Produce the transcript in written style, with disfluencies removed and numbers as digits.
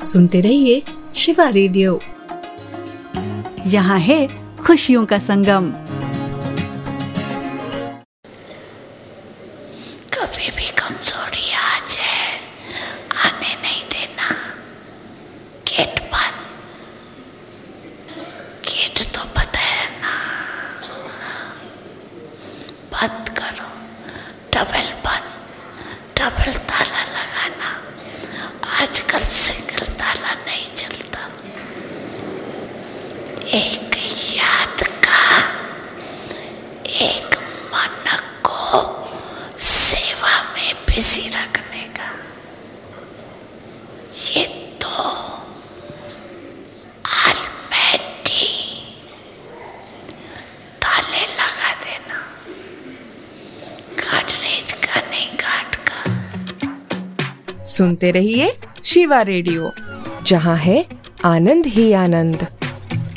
सुनते रहिए शिवा रेडियो। यहाँ है खुशियों का संगम। कभी भी कमजोरी आ जाए आने नहीं देना। गेट बंद, गेट तो पता है ना, बंद करो। डबल बंद, डबल ताला लगाना। आजकल सिंगल ताला नहीं चलता। एक याद का, एक मन को सेवा में बिजी रखने का, ये तो ऑलमाइटी ताले लगा देना। गॉडरेज का नहीं, घाट का। सुनते रहिए शिवा रेडियो, जहाँ है आनंद ही आनंद।